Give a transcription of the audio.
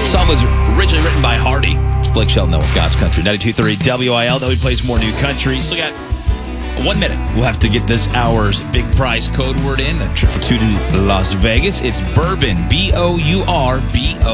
song was originally written by Hardy. It's Blake Shelton, though, with God's Country. 92.3 WIL. Though he plays more new country. Still got 1 minute. We'll have to get this hour's big prize code word in. A trip for two to Las Vegas. It's Bourbon. BOURBO.